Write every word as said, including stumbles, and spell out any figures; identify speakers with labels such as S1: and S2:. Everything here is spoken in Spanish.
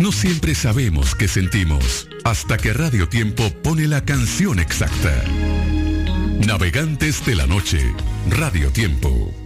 S1: No siempre sabemos qué sentimos, hasta que Radio Tiempo pone la canción exacta. Navegantes de la noche, Radio Tiempo.